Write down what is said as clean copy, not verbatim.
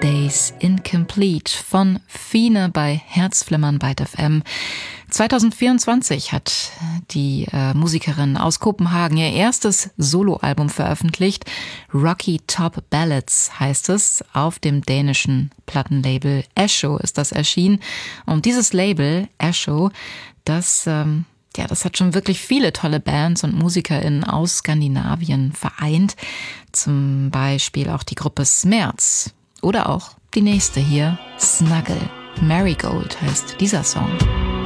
Days Incomplete von Fine bei Herzflimmern bei FM. 2024 hat die Musikerin aus Kopenhagen ihr erstes Soloalbum veröffentlicht. Rocky Top Ballads heißt es. Auf dem dänischen Plattenlabel Esho ist das erschienen. Und dieses Label, Esho, das hat schon wirklich viele tolle Bands und MusikerInnen aus Skandinavien vereint. Zum Beispiel auch die Gruppe Smerz. Oder auch die nächste hier, Snuggle. Marigold heißt dieser Song.